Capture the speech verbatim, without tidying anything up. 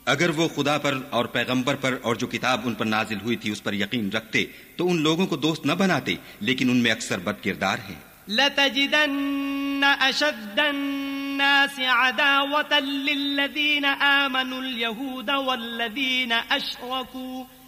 अगर वो खुदा पर और पैगंबर पर और जो किताब उन पर नाजिल हुई थी उस पर यकीन रखते तो उन लोगों को दोस्त न बनाते, लेकिन उनमें अक्सर बदकिरदार हैं। लतजिदन्न अशद्दन्नासि अदावतन लिल्लज़ीना आमनुल यहूद वल्लज़ीना अशरकू